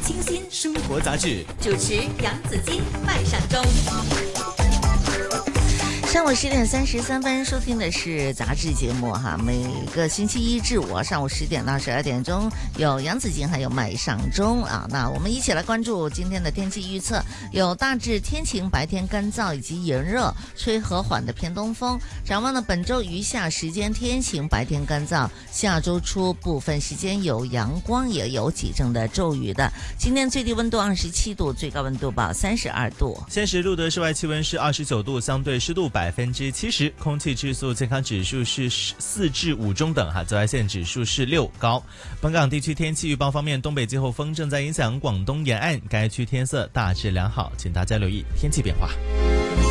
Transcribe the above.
清新生活杂志， 主持杨子矜、麦尚中。 上午10点33分，收听的是杂志节目哈。每个星期一至五上午10点到12点钟，有杨子矜还有麦尚中啊。那我们一起来关注今天的天气预测，有大致天晴，白天干燥以及炎热，吹和缓的偏东风。展望呢，本周余下时间天晴，白天干燥，下周初部分时间有阳光，也有几阵的骤雨的。今天最低温度27度，最高温度报32度。 现时录得室外气温是29度，相对湿度70%，空气质素健康指数是4至5中等哈，紫外线指数是6高。本港地区天气预报方面，东北季候风正在影响广东沿岸，该区天色大致良好，请大家留意天气变化。